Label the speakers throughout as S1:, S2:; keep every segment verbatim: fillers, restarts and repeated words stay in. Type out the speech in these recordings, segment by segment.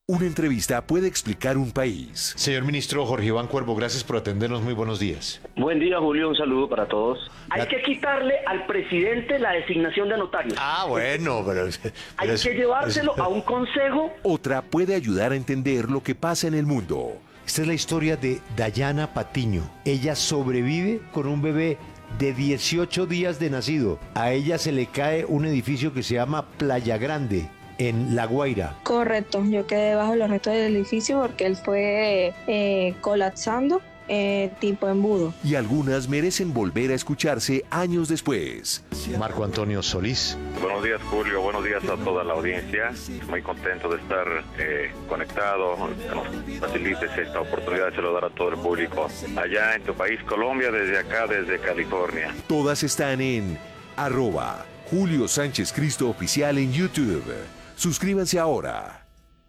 S1: Una entrevista puede explicar un país.
S2: Señor ministro Jorge Iván Cuervo, gracias por atendernos. Muy buenos días.
S3: Buen día, Julio. Un saludo para todos. Hay
S2: La...
S3: que quitarle al presidente la designación de notarios.
S2: Ah, bueno, pero... pero
S3: Hay
S2: es,
S3: que llevárselo
S2: es...
S3: a un consejo.
S1: Otra puede ayudar a entender lo que pasa en el mundo.
S4: Esta es la historia de Dayana Patiño. Ella sobrevive con un bebé de dieciocho días de nacido. A ella se le cae un edificio que se llama Playa Grande, en La Guaira.
S5: Correcto, yo quedé bajo los restos del edificio porque él fue eh, colapsando eh, tipo embudo.
S1: Y algunas merecen volver a escucharse años después.
S2: Marco Antonio Solís.
S6: Buenos días, Julio. Buenos días a toda la audiencia. Muy contento de estar eh, conectado. Que nos facilites esta oportunidad de saludar a todo el público allá en tu país, Colombia, desde acá, desde California.
S1: Todas están en arroba Julio Sánchez Cristo Oficial en YouTube. Suscríbanse ahora.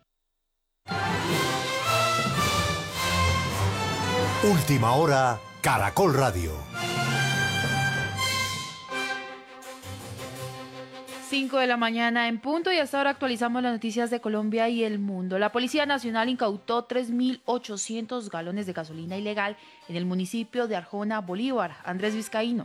S7: Última hora, Caracol Radio.
S8: cinco de la mañana en punto y hasta ahora actualizamos las noticias de Colombia y el mundo. La Policía Nacional incautó tres mil ochocientos galones de gasolina ilegal en el municipio de Arjona, Bolívar. Andrés Vizcaíno.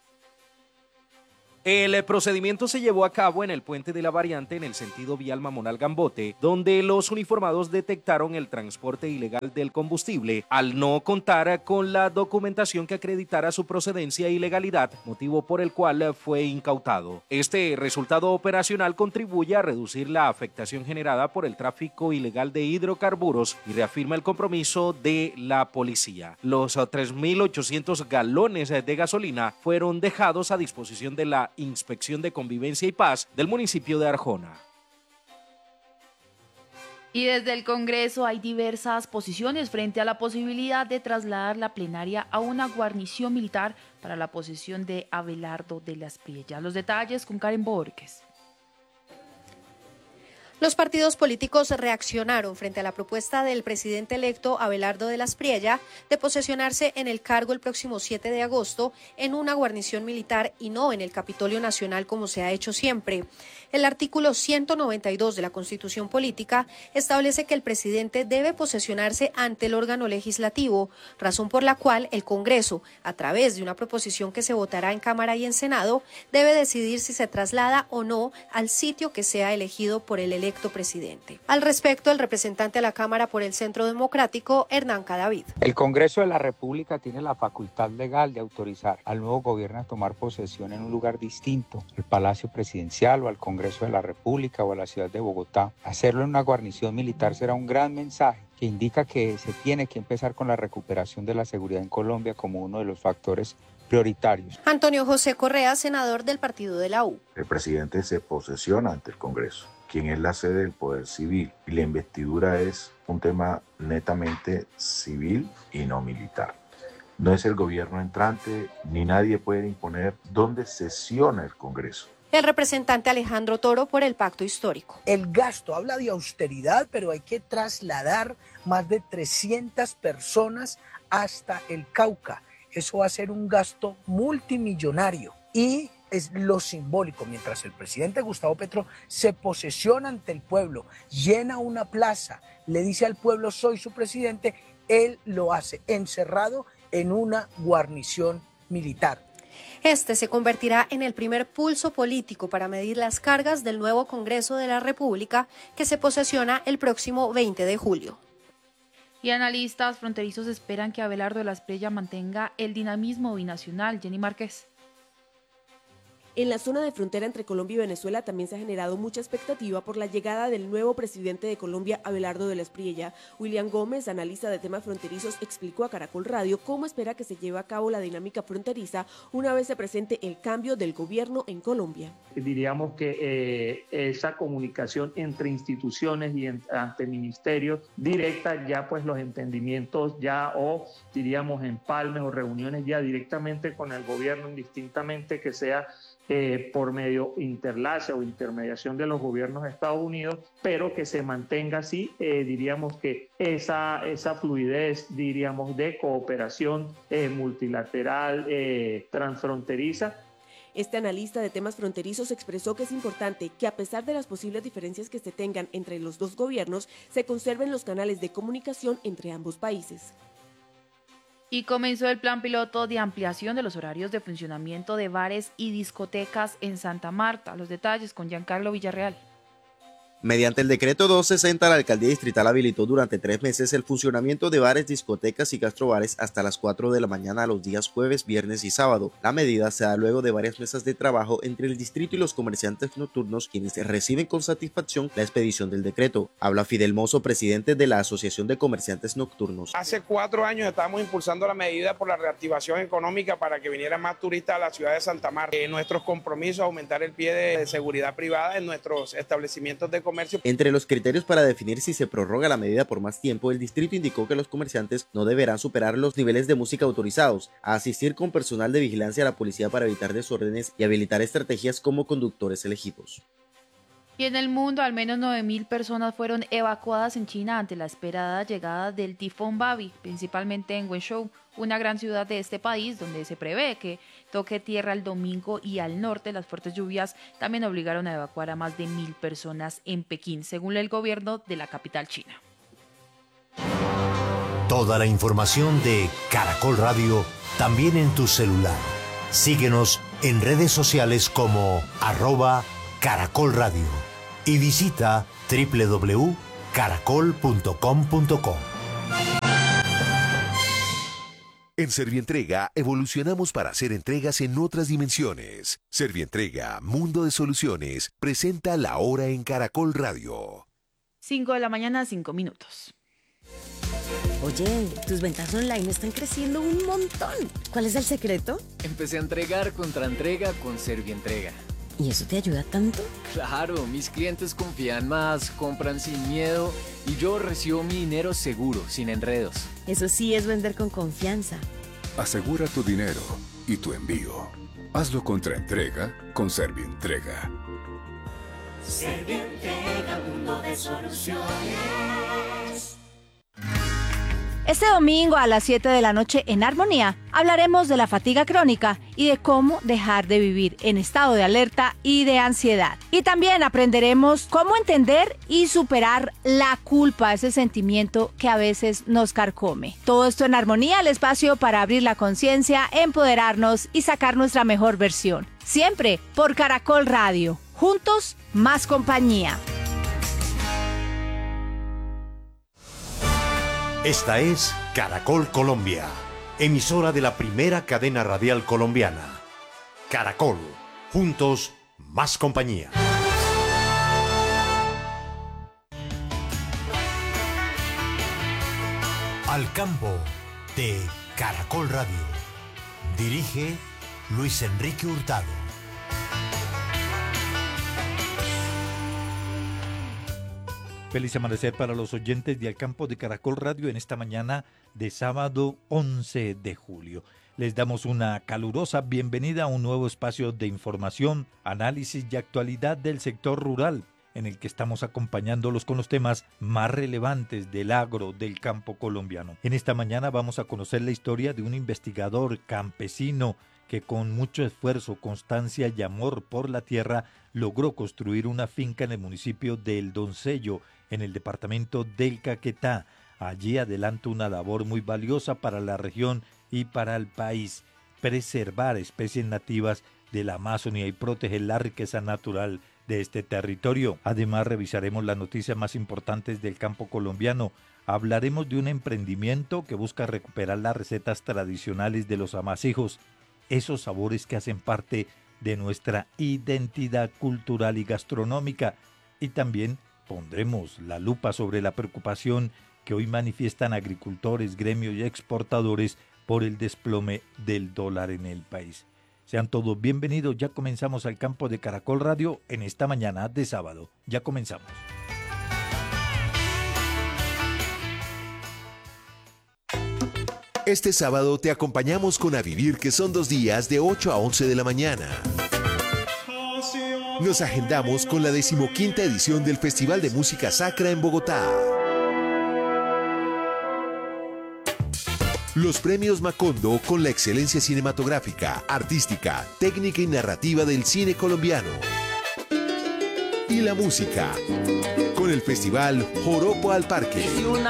S9: El procedimiento se llevó a cabo en el puente de la variante en el sentido vial Mamonal-Gambote, donde los uniformados detectaron el transporte ilegal del combustible al no contar con la documentación que acreditara su procedencia y legalidad, motivo por el cual fue incautado. Este resultado operacional contribuye a reducir la afectación generada por el tráfico ilegal de hidrocarburos y reafirma el compromiso de la policía. Los tres mil ochocientos galones de gasolina fueron dejados a disposición de la Inspección de Convivencia y Paz del municipio de Arjona.
S8: Y desde el Congreso hay diversas posiciones frente a la posibilidad de trasladar la plenaria a una guarnición militar para la posesión de Abelardo de las Priellas. Los detalles con Karen Borges.
S10: Los partidos políticos reaccionaron frente a la propuesta del presidente electo Abelardo de las Priellas de posesionarse en el cargo el próximo siete de agosto en una guarnición militar y no en el Capitolio Nacional como se ha hecho siempre. El artículo ciento noventa y dos de la Constitución Política establece que el presidente debe posesionarse ante el órgano legislativo, razón por la cual el Congreso, a través de una proposición que se votará en Cámara y en Senado, debe decidir si se traslada o no al sitio que sea elegido por el electo presidente. Al respecto, el representante a la Cámara por el Centro Democrático, Hernán Cadavid.
S11: El Congreso de la República tiene la facultad legal de autorizar al nuevo gobierno a tomar posesión en un lugar distinto, el Palacio Presidencial o al Congreso de la República o a la ciudad de Bogotá. Hacerlo en una guarnición militar será un gran mensaje que indica que se tiene que empezar con la recuperación de la seguridad en Colombia como uno de los factores prioritarios.
S10: Antonio José Correa, senador del partido de la U.
S12: El presidente se posesiona ante el Congreso, quien es la sede del poder civil, y la investidura es un tema netamente civil y no militar. No es el gobierno entrante, ni nadie puede imponer dónde sesiona el Congreso.
S10: El representante Alejandro Toro por el Pacto Histórico.
S13: El gasto habla de austeridad, pero hay que trasladar más de trescientas personas hasta el Cauca. Eso va a ser un gasto multimillonario y es lo simbólico. Mientras el presidente Gustavo Petro se posesiona ante el pueblo, llena una plaza, le dice al pueblo soy su presidente, él lo hace encerrado en una guarnición militar.
S10: Este se convertirá en el primer pulso político para medir las cargas del nuevo Congreso de la República que se posesiona el próximo veinte de julio.
S8: Y analistas fronterizos esperan que Abelardo de las Priellas mantenga el dinamismo binacional. Jenny Márquez.
S14: En la zona de frontera entre Colombia y Venezuela también se ha generado mucha expectativa por la llegada del nuevo presidente de Colombia, Abelardo de las Priellas. William Gómez, analista de temas fronterizos, explicó a Caracol Radio cómo espera que se lleve a cabo la dinámica fronteriza una vez se presente el cambio del gobierno en Colombia.
S15: Diríamos que eh, esa comunicación entre instituciones y en, ante ministerios directa, ya pues los entendimientos ya o diríamos empalmes o reuniones ya directamente con el gobierno, indistintamente que sea Eh, por medio interlace o intermediación de los gobiernos de Estados Unidos, pero que se mantenga así, eh, diríamos que esa, esa fluidez, diríamos, de cooperación eh, multilateral, eh, transfronteriza.
S14: Este analista de temas fronterizos expresó que es importante que, a pesar de las posibles diferencias que se tengan entre los dos gobiernos, se conserven los canales de comunicación entre ambos países.
S8: Y comenzó el plan piloto de ampliación de los horarios de funcionamiento de bares y discotecas en Santa Marta. Los detalles con Giancarlo Villarreal.
S16: Mediante el decreto doscientos sesenta, la alcaldía distrital habilitó durante tres meses el funcionamiento de bares, discotecas y gastrobares hasta las cuatro de la mañana los días jueves, viernes y sábado. La medida se da luego de varias mesas de trabajo entre el distrito y los comerciantes nocturnos, quienes reciben con satisfacción la expedición del decreto. Habla Fidel Mozo, presidente de la Asociación de Comerciantes Nocturnos.
S17: Hace cuatro años estábamos impulsando la medida por la reactivación económica para que vinieran más turistas a la ciudad de Santa Marta. Eh, nuestros compromisos, aumentar el pie de, de seguridad privada en nuestros establecimientos de comercio.
S16: Entre los criterios para definir si se prorroga la medida por más tiempo, el distrito indicó que los comerciantes no deberán superar los niveles de música autorizados, a asistir con personal de vigilancia a la policía para evitar desórdenes y habilitar estrategias como conductores elegidos.
S8: Y en el mundo, al menos nueve mil personas fueron evacuadas en China ante la esperada llegada del tifón Babi, principalmente en Wenzhou, una gran ciudad de este país, donde se prevé que toque tierra el domingo, y al norte las fuertes lluvias también obligaron a evacuar a más de mil personas en Pekín, según el gobierno de la capital china.
S7: Toda la información de Caracol Radio también en tu celular. Síguenos en redes sociales como arroba Caracol Radio y visita doble u doble u doble u punto caracol punto com punto co.
S1: En Servientrega evolucionamos para hacer entregas en otras dimensiones. Servientrega, Mundo de Soluciones, presenta La Hora en Caracol Radio.
S8: cinco de la mañana, cinco minutos.
S18: Oye, tus ventas online están creciendo un montón. ¿Cuál es el secreto?
S19: Empecé a entregar contra entrega con Servientrega.
S18: ¿Y eso te ayuda tanto?
S19: Claro, mis clientes confían más, compran sin miedo y yo recibo mi dinero seguro, sin enredos.
S18: Eso sí es vender con confianza.
S20: Asegura tu dinero y tu envío. Hazlo contra entrega con Servientrega.
S21: Servientrega, mundo de soluciones.
S22: Este domingo a las siete de la noche en Armonía hablaremos de la fatiga crónica y de cómo dejar de vivir en estado de alerta y de ansiedad. Y también aprenderemos cómo entender y superar la culpa, ese sentimiento que a veces nos carcome. Todo esto en Armonía, el espacio para abrir la conciencia, empoderarnos y sacar nuestra mejor versión. Siempre por Caracol Radio. Juntos, más compañía.
S7: Esta es Caracol Colombia, emisora de la primera cadena radial colombiana. Caracol, juntos, más compañía. Al campo de Caracol Radio. Dirige Luis Enrique Hurtado.
S23: Feliz amanecer para los oyentes de Al Campo de Caracol Radio en esta mañana de sábado once de julio. Les damos una calurosa bienvenida a un nuevo espacio de información, análisis y actualidad del sector rural, en el que estamos acompañándolos con los temas más relevantes del agro del campo colombiano. En esta mañana vamos a conocer la historia de un investigador campesino que con mucho esfuerzo, constancia y amor por la tierra logró construir una finca en el municipio de El Doncello, en el departamento del Caquetá. Allí adelanta una labor muy valiosa para la región y para el país: preservar especies nativas de la Amazonía y proteger la riqueza natural de este territorio. Además, revisaremos las noticias más importantes del campo colombiano. Hablaremos de un emprendimiento que busca recuperar las recetas tradicionales de los amasijos, esos sabores que hacen parte de nuestra identidad cultural y gastronómica. Y también pondremos la lupa sobre la preocupación que hoy manifiestan agricultores, gremios y exportadores por el desplome del dólar en el país. Sean todos bienvenidos, ya comenzamos Al Campo de Caracol Radio en esta mañana de sábado. Ya comenzamos.
S1: Este sábado te acompañamos con A Vivir, que son dos días de ocho a once de la mañana. Nos agendamos con la decimoquinta edición del Festival de Música Sacra en Bogotá. Los premios Macondo con la excelencia cinematográfica, artística, técnica y narrativa del cine colombiano. Y la música, con el festival Joropo al Parque.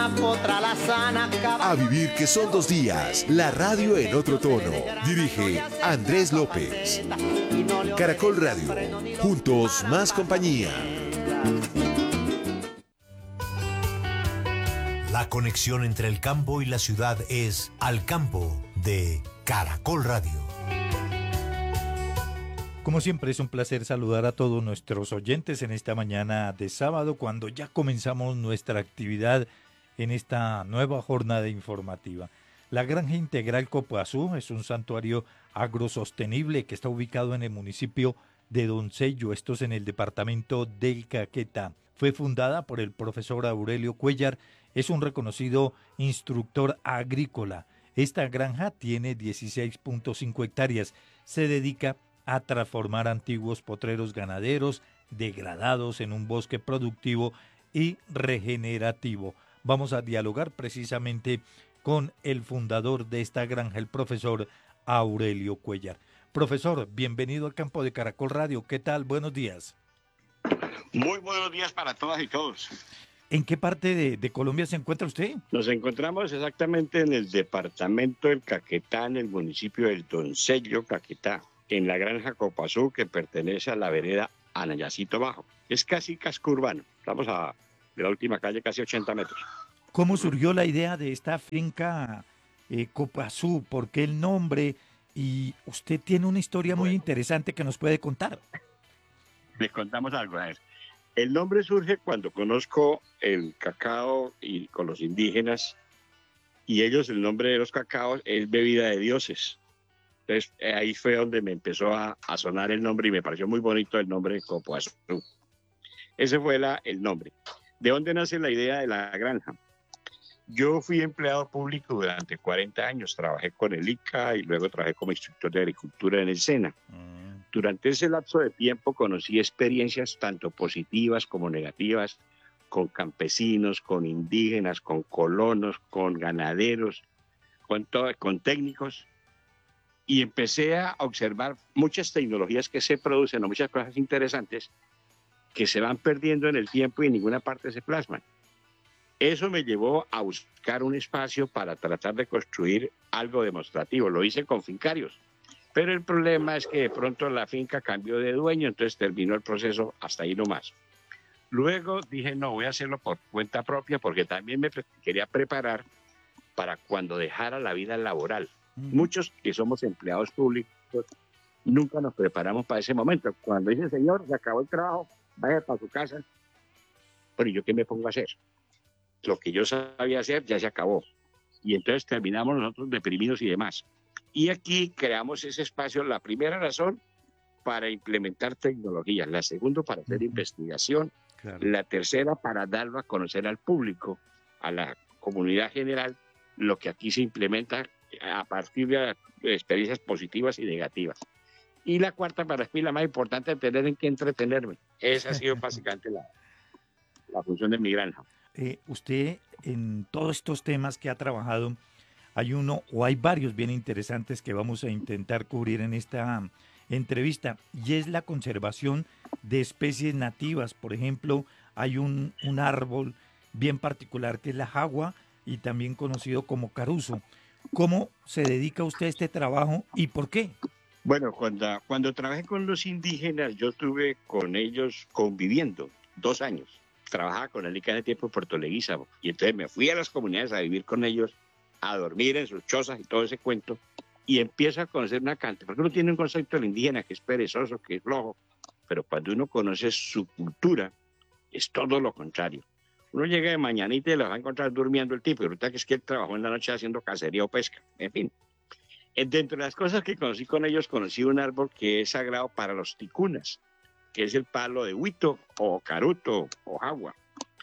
S1: A vivir que son dos días, la radio en otro tono. Dirige Andrés López. Caracol Radio, juntos más compañía.
S7: La conexión entre el campo y la ciudad es Al Campo de Caracol Radio.
S23: Como siempre es un placer saludar a todos nuestros oyentes en esta mañana de sábado cuando ya comenzamos nuestra actividad en esta nueva jornada informativa. La Granja Integral Copoazú es un santuario agrosostenible que está ubicado en el municipio de Doncello, esto es en el departamento del Caquetá. Fue fundada por el profesor Aurelio Cuellar, es un reconocido instructor agrícola. Esta granja tiene dieciséis punto cinco hectáreas, se dedica a transformar antiguos potreros ganaderos degradados en un bosque productivo y regenerativo. Vamos a dialogar precisamente con el fundador de esta granja, el profesor Aurelio Cuellar. Profesor, bienvenido al campo de Caracol Radio. ¿Qué tal? Buenos días.
S3: Muy buenos días para todas y todos.
S23: ¿En qué parte de, de Colombia se encuentra usted?
S3: Nos encontramos exactamente en el departamento del Caquetá, en el municipio del Doncello, Caquetá, en la granja Copoazú, que pertenece a la vereda Anayacito Bajo. Es casi casco urbano. Estamos a de la última calle, casi ochenta metros.
S23: ¿Cómo surgió la idea de esta finca eh, Copoazú? ¿Por qué el nombre? Y usted tiene una historia muy bueno. interesante que nos puede contar.
S3: Les contamos algo a ver. El nombre surge cuando conozco el cacao y con los indígenas, y ellos, el nombre de los cacaos es bebida de dioses. Entonces ahí fue donde me empezó a, a sonar el nombre y me pareció muy bonito el nombre Copoazú. Ese fue la, el nombre. ¿De dónde nace la idea de la granja? Yo fui empleado público durante cuarenta años, trabajé con el I C A y luego trabajé como instructor de agricultura en el SENA. Mm. Durante ese lapso de tiempo conocí experiencias tanto positivas como negativas con campesinos, con indígenas, con colonos, con ganaderos, con, todo, con técnicos, y empecé a observar muchas tecnologías que se producen o muchas cosas interesantes que se van perdiendo en el tiempo y en ninguna parte se plasman. Eso me llevó a buscar un espacio para tratar de construir algo demostrativo. Lo hice con fincarios. Pero el problema es que de pronto la finca cambió de dueño, entonces terminó el proceso hasta ahí nomás. Luego dije, no, voy a hacerlo por cuenta propia porque también me pre- quería preparar para cuando dejara la vida laboral. Mm. Muchos que somos empleados públicos nunca nos preparamos para ese momento. Cuando dice, señor, se acabó el trabajo, vaya para su casa. Pero ¿yo qué me pongo a hacer? Lo que yo sabía hacer ya se acabó. Y entonces terminamos nosotros deprimidos y demás. Y aquí creamos ese espacio, la primera razón, para implementar tecnologías, la segunda para hacer uh-huh. investigación, claro. La tercera para darlo a conocer al público, a la comunidad general, lo que aquí se implementa a partir de experiencias positivas y negativas. Y la cuarta, para mí la más importante, tener en qué entretenerme. Esa ha sido básicamente la, la función de mi granja.
S23: Eh, usted, en todos estos temas que ha trabajado, hay uno o hay varios bien interesantes que vamos a intentar cubrir en esta entrevista, y es la conservación de especies nativas. Por ejemplo, hay un, un árbol bien particular que es la jagua y también conocido como caruzo. ¿Cómo se dedica usted a este trabajo y por qué?
S3: Bueno, cuando, cuando trabajé con los indígenas, yo estuve con ellos conviviendo dos años. Trabajaba con el I C A en el tiempo en Puerto Leguízamo, y entonces me fui a las comunidades a vivir con ellos, a dormir en sus chozas y todo ese cuento, y empiezo a conocer una cantidad, porque uno tiene un concepto del indígena que es perezoso, que es flojo, pero cuando uno conoce su cultura, es todo lo contrario. Uno llega de mañanita y lo va a encontrar durmiendo el tipo, y resulta que es que él trabajó en la noche haciendo cacería o pesca, en fin. Dentro de las cosas que conocí con ellos, conocí un árbol que es sagrado para los ticunas, que es el palo de huito, o caruto, o jagua.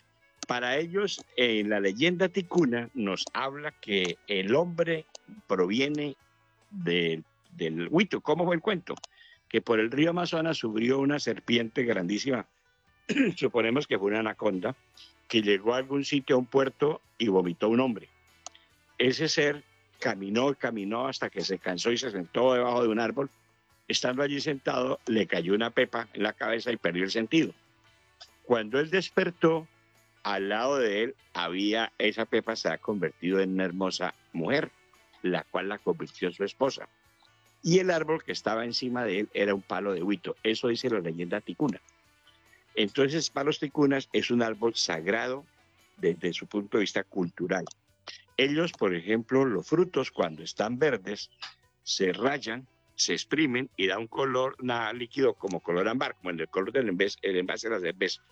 S3: Para ellos, en la leyenda ticuna nos habla que el hombre proviene de, del huito. ¿Cómo fue el cuento? Que por el río Amazonas subió una serpiente grandísima, suponemos que fue una anaconda, que llegó a algún sitio, a un puerto, y vomitó un hombre. Ese ser caminó, caminó hasta que se cansó y se sentó debajo de un árbol. Estando allí sentado, le cayó una pepa en la cabeza y perdió el sentido. Cuando él despertó, al lado de él había, esa pepa se ha convertido en una hermosa mujer, la cual la convirtió en su esposa. Y el árbol que estaba encima de él era un palo de huito. Eso dice la leyenda ticuna. Entonces, palos ticunas es un árbol sagrado desde su punto de vista cultural. Ellos, por ejemplo, los frutos cuando están verdes, se rayan, se exprimen y da un color, nada líquido como color ámbar, como en el color del envase, el envase de la cerveza.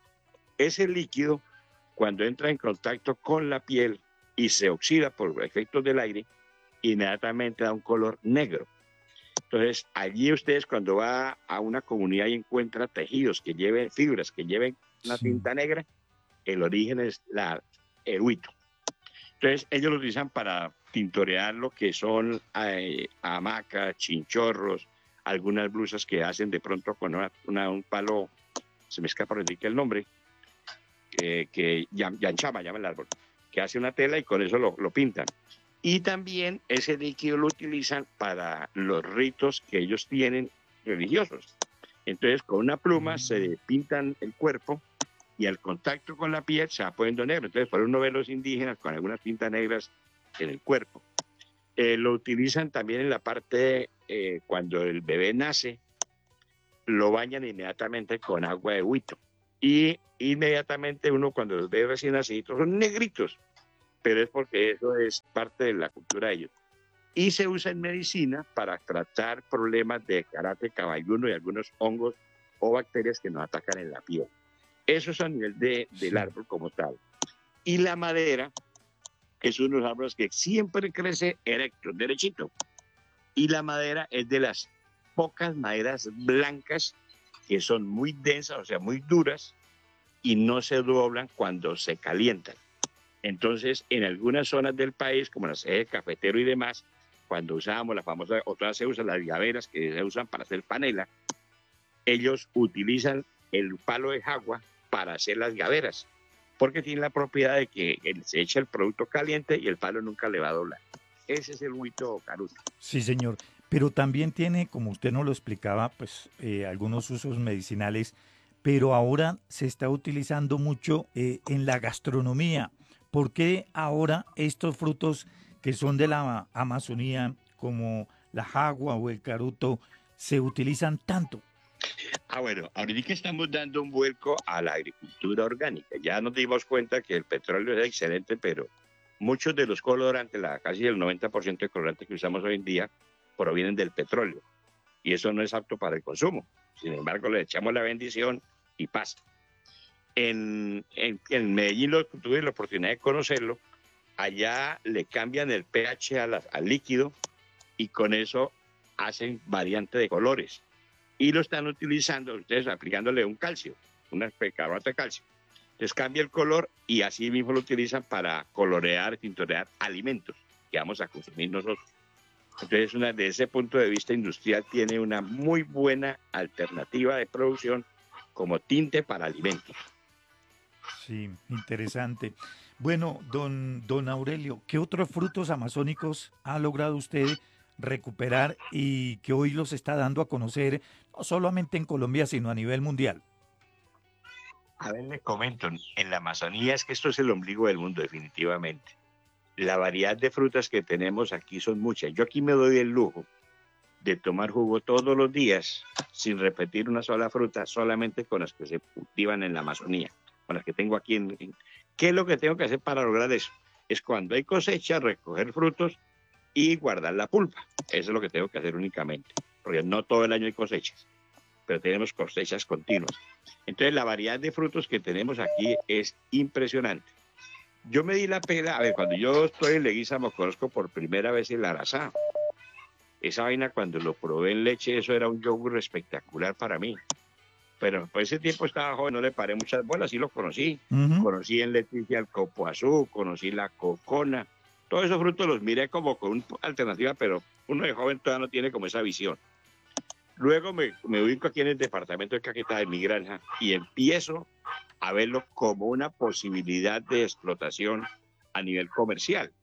S3: Ese líquido, cuando entra en contacto con la piel y se oxida por efectos del aire, inmediatamente da un color negro. Entonces, allí ustedes cuando va a una comunidad y encuentra tejidos que lleven fibras, que lleven una
S23: Sí.
S3: tinta negra, el origen es la, el huito. Entonces, ellos lo utilizan para tintorear lo que son eh, hamacas, chinchorros, algunas blusas que hacen de pronto con una, una- un palo, se me escapa ahorita el nombre, eh, que yan- yanchama llama el árbol, que hace una tela y con eso lo, lo pintan. Y también ese líquido lo utilizan para los ritos que ellos tienen religiosos. Entonces, con una pluma se pintan el cuerpo y al contacto con la piel se va poniendo negro. Entonces, por uno ve los indígenas con algunas tintas negras en el cuerpo. Eh, lo utilizan también en la parte, eh, cuando el bebé nace, lo bañan inmediatamente con agua de huito. Y inmediatamente uno, cuando los ve recién nacidos, son negritos, pero es porque eso es parte de la cultura de ellos. Y se usa en medicina para tratar problemas de carácter caballuno y algunos hongos o bacterias que nos atacan en la piel. Eso es a nivel de, del árbol como tal. Y la madera es uno de los árboles que siempre crece erecto, derechito. Y la madera es de las pocas maderas blancas que son muy densas, o sea, muy duras, y no se doblan cuando se calientan. Entonces, en algunas zonas del país, como las ejes cafetero y demás, cuando usábamos la famosa, o todas se usan las gaveras que se usan para hacer panela, ellos utilizan el palo de jagua para hacer las gaveras, porque tiene la propiedad de que se echa el producto caliente y el palo nunca le va a doblar. Ese es el huito caruto.
S23: Sí, señor. Pero también tiene, como usted nos lo explicaba, pues eh, algunos usos medicinales, pero ahora se está utilizando mucho eh, en la gastronomía. ¿Por qué ahora estos frutos que son de la Amazonía, como la jagua o el caruto, se utilizan tanto?
S3: Ah, bueno, ahorita estamos dando un vuelco a la agricultura orgánica. Ya nos dimos cuenta que el petróleo es excelente, pero muchos de los colorantes, la, casi el noventa por ciento de colorantes que usamos hoy en día, provienen del petróleo. Y eso no es apto para el consumo. Sin embargo, le echamos la bendición y pasa. En, en, en Medellín lo, tuve la oportunidad de conocerlo. Allá le cambian el pH a la, al líquido y con eso hacen variante de colores. Y lo están utilizando ustedes aplicándole un calcio, un carbonato de calcio. Entonces cambia el color y así mismo lo utilizan para colorear, tintorear alimentos que vamos a consumir nosotros. Entonces, una, desde ese punto de vista industrial, tiene una muy buena alternativa de producción como tinte para alimentos.
S23: Sí, interesante. Bueno, don, don Aurelio, ¿qué otros frutos amazónicos ha logrado usted recuperar y que hoy los está dando a conocer, no solamente en Colombia, sino a nivel mundial?
S3: A ver, les comento, en la Amazonía es que esto es el ombligo del mundo, definitivamente. La variedad de frutas que tenemos aquí son muchas. Yo aquí me doy el lujo de tomar jugo todos los días sin repetir una sola fruta, solamente con las que se cultivan en la Amazonía, con las que tengo aquí. En, en... ¿Qué es lo que tengo que hacer para lograr eso? Es cuando hay cosecha, recoger frutos y guardar la pulpa. Eso es lo que tengo que hacer únicamente, porque no todo el año hay cosechas, pero tenemos cosechas continuas. Entonces la variedad de frutos que tenemos aquí es impresionante. Yo me di la pela, a ver, cuando yo estoy en Leguízamo conozco por primera vez el arazá. Esa vaina cuando lo probé en leche, eso era un yogur espectacular para mí. Pero por ese tiempo estaba joven, no le paré muchas bolas, sí lo conocí. Uh-huh. Conocí en Leticia el copoazú, conocí la cocona. Todos esos frutos los miré como con una alternativa, pero uno de joven todavía no tiene como esa visión. Luego me, me ubico aquí en el departamento de Caquetá, de mi granja, y empiezo a verlo como una posibilidad de explotación a nivel comercial.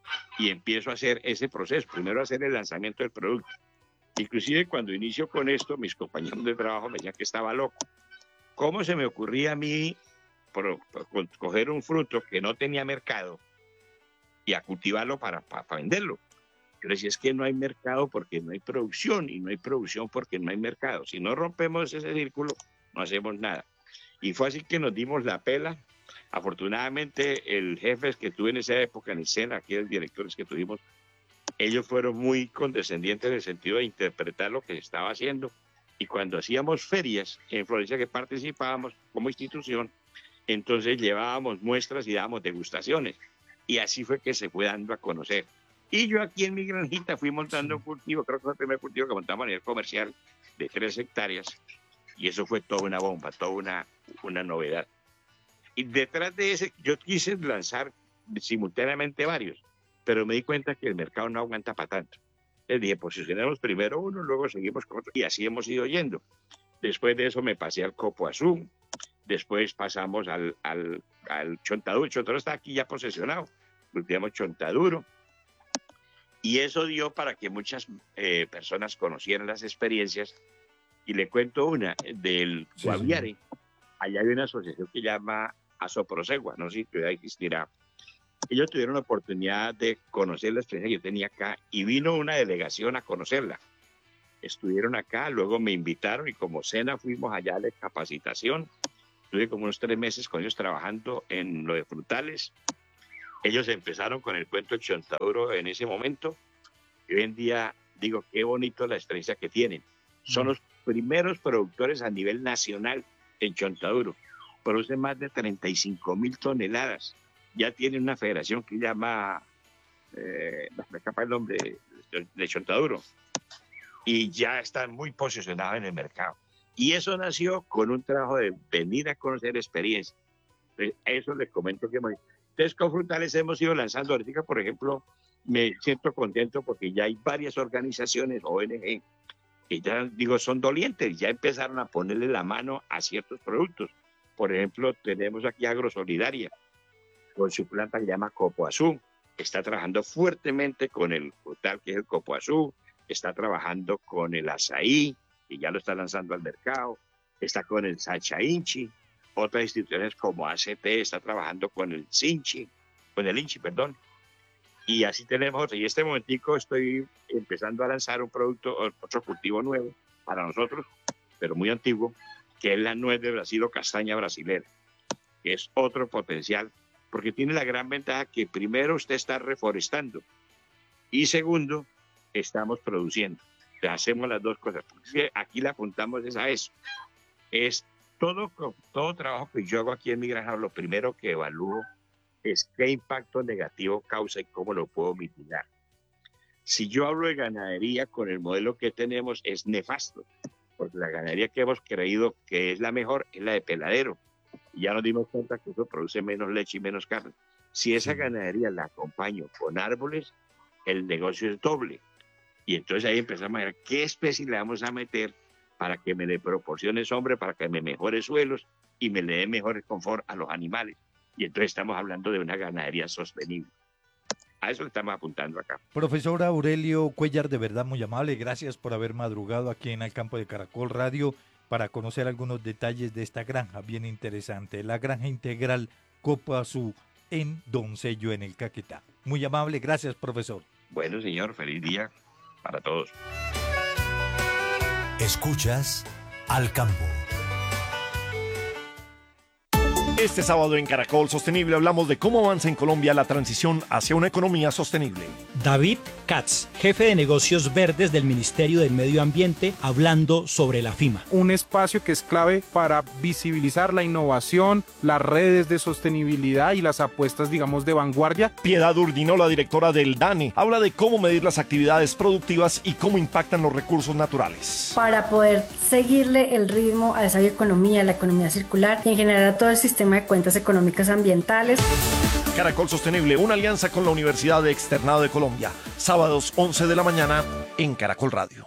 S3: y empiezo a hacer ese proceso. Primero hacer el lanzamiento del producto. Inclusive cuando inicio con esto, mis compañeros de trabajo me decían que estaba loco. ¿Cómo se me ocurría a mí por, por, coger un fruto que no tenía mercado y a cultivarlo para, para, para venderlo? Yo le decía, es que no hay mercado porque no hay producción, y no hay producción porque no hay mercado. Si no rompemos ese círculo, no hacemos nada. Y fue así que nos dimos la pela. Afortunadamente, el jefe que tuve en esa época en el SENA, aquí los directores que tuvimos, ellos fueron muy condescendientes en el sentido de interpretar lo que se estaba haciendo. Y cuando hacíamos ferias en Florencia, que participábamos como institución, entonces llevábamos muestras y dábamos degustaciones. Y así fue que se fue dando a conocer. Y yo aquí en mi granjita fui montando un cultivo, creo que fue el primer cultivo que montamos a nivel comercial, de tres hectáreas. Y eso fue toda una bomba, toda una, una novedad. Y detrás de ese, yo quise lanzar simultáneamente varios, pero me di cuenta que el mercado no aguanta para tanto. Les dije, posicionemos primero uno, luego seguimos con otro, y así hemos ido yendo. Después de eso me pasé al copo azul, después pasamos al, al, al chontaduro. El chontaduro está aquí ya posesionado, cultivamos chontaduro, y eso dio para que muchas eh, personas conocieran las experiencias. Y le cuento una del sí, Guaviare. Sí. Allá hay una asociación que se llama Asoprosegua, no sé si todavía existirá. Ellos tuvieron la oportunidad de conocer la experiencia que yo tenía acá y vino una delegación a conocerla. Estuvieron acá, luego me invitaron y como SENA fuimos allá de capacitación. Estuve como unos tres meses con ellos trabajando en lo de frutales. Ellos empezaron con el cuento del chontaduro en ese momento. Y hoy en día digo, qué bonito la experiencia que tienen. Son los primeros productores a nivel nacional en chontaduro. Producen más de treinta y cinco mil toneladas. Ya tienen una federación que llama, eh, me escapa el nombre, de, de chontaduro. Y ya están muy posicionados en el mercado. Y eso nació con un trabajo de venir a conocer experiencia. Eso les comento que hemos... Entonces con frutales hemos ido lanzando. Ahorita, por ejemplo, me siento contento porque ya hay varias organizaciones, O N G, que ya digo son dolientes, ya empezaron a ponerle la mano a ciertos productos. Por ejemplo, tenemos aquí Agrosolidaria, con su planta que se llama Copo Azul, está trabajando fuertemente con el frutal que es el Copo Azul, está trabajando con el azaí, y ya lo está lanzando al mercado, está con el Sacha Inchi, otras instituciones como A C T está trabajando con el Sinchi, con el Inchi, perdón, y así tenemos otro. Y en este momentico estoy empezando a lanzar un producto, otro cultivo nuevo para nosotros, pero muy antiguo, que es la nuez de Brasil o castaña brasilera, que es otro potencial, porque tiene la gran ventaja que primero usted está reforestando y segundo, estamos produciendo. O sea, hacemos las dos cosas. Porque aquí le apuntamos es a eso. Es todo, todo trabajo que yo hago aquí en mi granja, lo primero que evalúo es qué impacto negativo causa y cómo lo puedo mitigar. Si yo hablo de ganadería con el modelo que tenemos es nefasto, porque la ganadería que hemos creído que es la mejor es la de peladero. Y ya nos dimos cuenta que eso produce menos leche y menos carne. Si esa ganadería la acompaño con árboles, el negocio es doble. Y entonces ahí empezamos a ver qué especie le vamos a meter para que me le proporcione sombra, para que me mejore suelos y me le dé mejor confort a los animales. Y entonces estamos hablando de una ganadería sostenible. A eso le estamos apuntando acá.
S23: Profesor Aurelio Cuellar, de verdad muy amable. Gracias por haber madrugado aquí en el campo de Caracol Radio para conocer algunos detalles de esta granja bien interesante. La granja integral Copo Azul en Doncello, en el Caquetá. Muy amable, gracias, profesor.
S3: Bueno, señor, feliz día para todos.
S7: Escuchas Al Campo.
S2: Este sábado en Caracol Sostenible hablamos de cómo avanza en Colombia la transición hacia una economía sostenible.
S4: David Katz, jefe de negocios verdes del Ministerio del Medio Ambiente, hablando sobre la FIMA.
S5: Un espacio que es clave para visibilizar la innovación, las redes de sostenibilidad y las apuestas, digamos, de vanguardia.
S2: Piedad Urdinola, directora del DANE, habla de cómo medir las actividades productivas y cómo impactan los recursos naturales.
S24: Para poder seguirle el ritmo a esa bioeconomía, la economía circular y en general a todo el sistema de cuentas económicas ambientales.
S2: Caracol Sostenible, una alianza con la Universidad de Externado de Colombia. Sábados once de la mañana en Caracol Radio.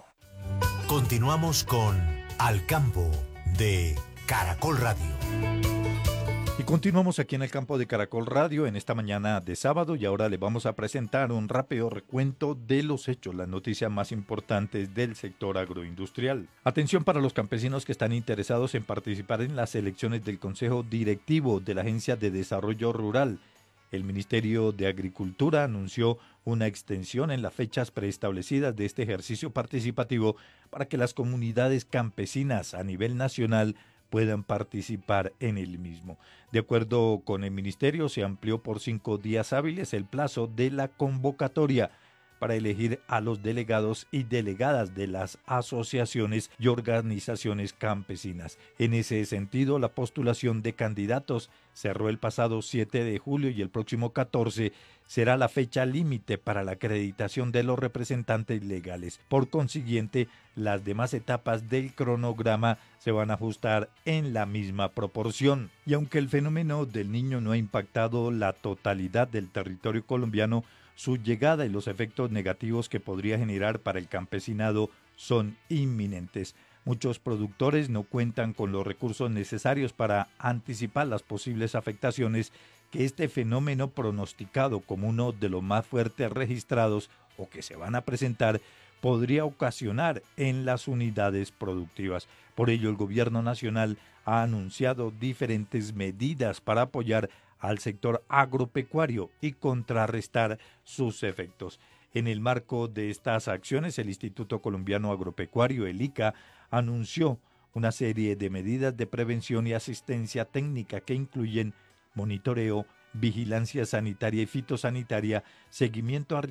S7: Continuamos con Al Campo de Caracol Radio.
S23: Y Continuamos aquí en el campo de Caracol Radio en esta mañana de sábado y ahora les vamos a presentar un rápido recuento de los hechos, las noticias más importantes del sector agroindustrial. Atención para los campesinos que están interesados en participar en las elecciones del Consejo Directivo de la Agencia de Desarrollo Rural. El Ministerio de Agricultura anunció una extensión en las fechas preestablecidas de este ejercicio participativo para que las comunidades campesinas a nivel nacional puedan participar en el mismo. De acuerdo con el Ministerio, se amplió por cinco días hábiles el plazo de la convocatoria para elegir a los delegados y delegadas de las asociaciones y organizaciones campesinas. En ese sentido, la postulación de candidatos cerró el pasado siete de julio y el próximo catorce será la fecha límite para la acreditación de los representantes legales. Por consiguiente, las demás etapas del cronograma se van a ajustar en la misma proporción. Y aunque el fenómeno del Niño no ha impactado la totalidad del territorio colombiano, su llegada y los efectos negativos que podría generar para el campesinado son inminentes. Muchos productores no cuentan con los recursos necesarios para anticipar las posibles afectaciones que este fenómeno, pronosticado como uno de los más fuertes registrados o que se van a presentar, podría ocasionar en las unidades productivas. Por ello, el gobierno nacional ha anunciado diferentes medidas para apoyar al sector agropecuario y contrarrestar sus efectos. En el marco de estas acciones, el Instituto Colombiano Agropecuario, el ICA, anunció una serie de medidas de prevención y asistencia técnica que incluyen monitoreo, vigilancia sanitaria y fitosanitaria, seguimiento a